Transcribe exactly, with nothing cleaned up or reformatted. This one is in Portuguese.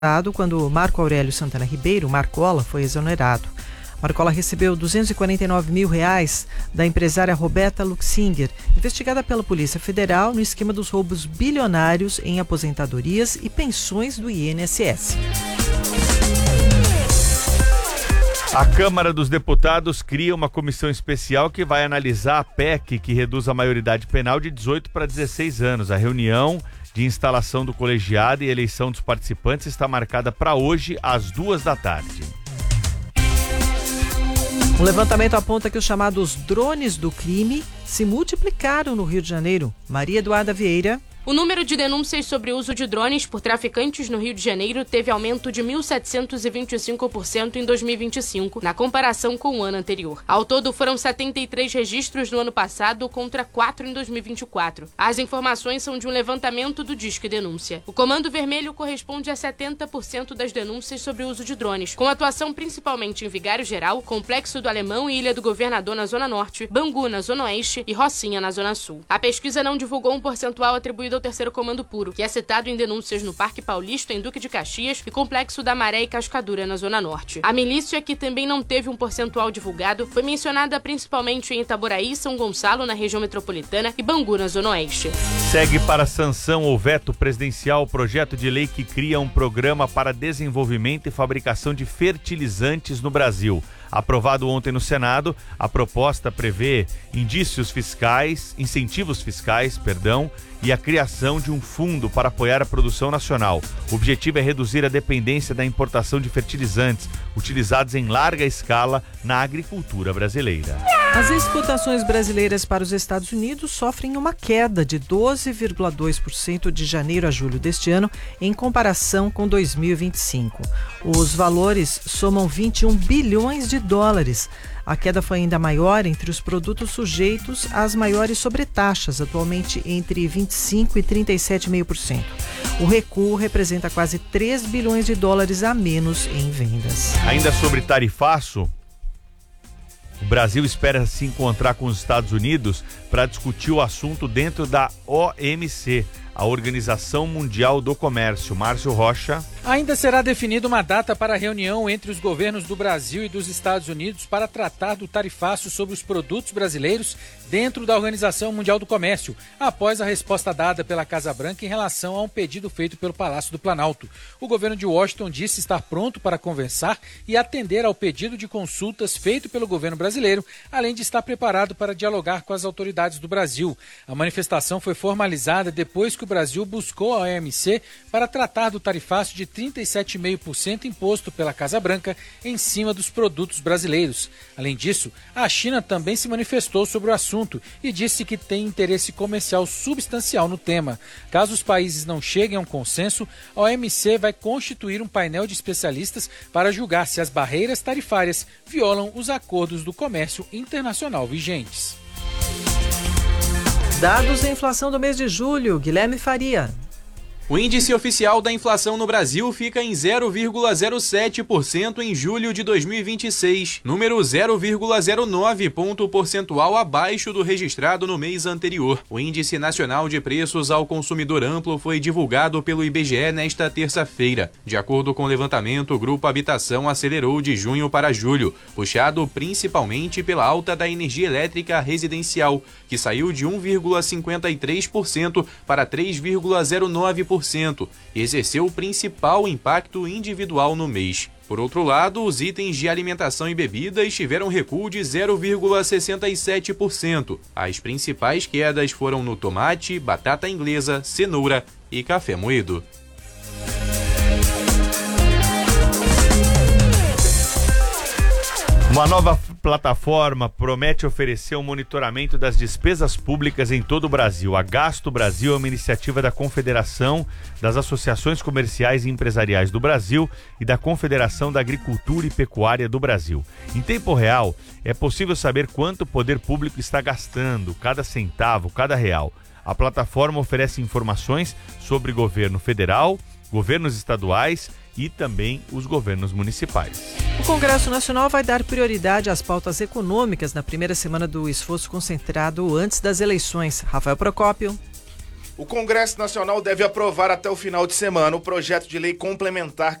quando Marco Aurélio Santana Ribeiro, Marcola, foi exonerado. Marcola recebeu duzentos e quarenta e nove mil reais da empresária Roberta Luxinger, investigada pela Polícia Federal no esquema dos roubos bilionários em aposentadorias e pensões do I N S S. A Câmara dos Deputados cria uma comissão especial que vai analisar a P E C que reduz a maioridade penal de dezoito para dezesseis anos. A reunião de instalação do colegiado e eleição dos participantes está marcada para hoje, às duas da tarde. Um levantamento aponta que os chamados drones do crime se multiplicaram no Rio de Janeiro. Maria Eduarda Vieira. O número de denúncias sobre o uso de drones por traficantes no Rio de Janeiro teve aumento de mil setecentos e vinte e cinco por cento em dois mil e vinte e cinco, na comparação com o ano anterior. Ao todo, foram setenta e três registros no ano passado contra quatro em dois mil e vinte e quatro. As informações são de um levantamento do Disque Denúncia. O Comando Vermelho corresponde a setenta por cento das denúncias sobre o uso de drones, com atuação principalmente em Vigário Geral, Complexo do Alemão e Ilha do Governador na Zona Norte, Bangu na Zona Oeste e Rocinha na Zona Sul. A pesquisa não divulgou um percentual atribuído ao terceiro comando puro, que é citado em denúncias no Parque Paulista, em Duque de Caxias e Complexo da Maré e Cascadura, na Zona Norte. A milícia, que também não teve um percentual divulgado, foi mencionada principalmente em Itaboraí, São Gonçalo, na região metropolitana, e Bangu, na Zona Oeste. Segue para sanção ou veto presidencial o projeto de lei que cria um programa para desenvolvimento e fabricação de fertilizantes no Brasil. Aprovado ontem no Senado, a proposta prevê indícios fiscais, incentivos fiscais, perdão, e a criação de um fundo para apoiar a produção nacional. O objetivo é reduzir a dependência da importação de fertilizantes utilizados em larga escala na agricultura brasileira. As exportações brasileiras para os Estados Unidos sofrem uma queda de doze vírgula dois por cento de janeiro a julho deste ano, em comparação com dois mil e vinte e cinco. Os valores somam vinte e um bilhões de dólares. A queda foi ainda maior entre os produtos sujeitos às maiores sobretaxas, atualmente entre vinte e cinco por cento e trinta e sete vírgula cinco por cento. O recuo representa quase três bilhões de dólares a menos em vendas. Ainda sobre tarifaço, o Brasil espera se encontrar com os Estados Unidos para discutir o assunto dentro da O M C, a Organização Mundial do Comércio. Márcio Rocha. Ainda será definida uma data para a reunião entre os governos do Brasil e dos Estados Unidos para tratar do tarifaço sobre os produtos brasileiros dentro da Organização Mundial do Comércio, após a resposta dada pela Casa Branca em relação a um pedido feito pelo Palácio do Planalto. O governo de Washington disse estar pronto para conversar e atender ao pedido de consultas feito pelo governo brasileiro, além de estar preparado para dialogar com as autoridades do Brasil. A manifestação foi formalizada depois que o Brasil buscou a O M C para tratar do tarifaço de trinta e sete vírgula cinco por cento imposto pela Casa Branca em cima dos produtos brasileiros. Além disso, a China também se manifestou sobre o assunto e disse que tem interesse comercial substancial no tema. Caso os países não cheguem a um consenso, a O M C vai constituir um painel de especialistas para julgar se as barreiras tarifárias violam os acordos do comércio internacional vigentes. Dados da inflação do mês de julho, Guilherme Faria. O índice oficial da inflação no Brasil fica em zero vírgula zero sete por cento em julho de dois mil e vinte e seis, número zero vírgula zero nove ponto percentual abaixo do registrado no mês anterior. O Índice Nacional de Preços ao Consumidor Amplo foi divulgado pelo I B G E nesta terça-feira. De acordo com o levantamento, o Grupo Habitação acelerou de junho para julho, puxado principalmente pela alta da energia elétrica residencial, que saiu de um vírgula cinquenta e três por cento para três vírgula zero nove por cento e exerceu o principal impacto individual no mês. Por outro lado, os itens de alimentação e bebidas tiveram recuo de zero vírgula sessenta e sete por cento. As principais quedas foram no tomate, batata inglesa, cenoura e café moído. Uma nova plataforma promete oferecer um monitoramento das despesas públicas em todo o Brasil. A Gasto Brasil é uma iniciativa da Confederação das Associações Comerciais e Empresariais do Brasil e da Confederação da Agricultura e Pecuária do Brasil. Em tempo real, é possível saber quanto o poder público está gastando, cada centavo, cada real. A plataforma oferece informações sobre governo federal, governos estaduais e também os governos municipais. O Congresso Nacional vai dar prioridade às pautas econômicas na primeira semana do esforço concentrado antes das eleições. Rafael Procópio. O Congresso Nacional deve aprovar até o final de semana o projeto de lei complementar